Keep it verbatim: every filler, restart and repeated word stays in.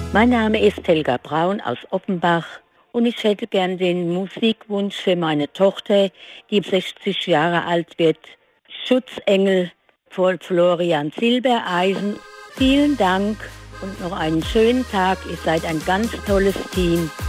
Mein Name ist Helga Braun aus Oppenbach und ich hätte gern den Musikwunsch für meine Tochter, die sechzig Jahre alt wird. Schutzengel von Florian Silbereisen. Vielen Dank und noch einen schönen Tag. Ihr seid ein ganz tolles Team.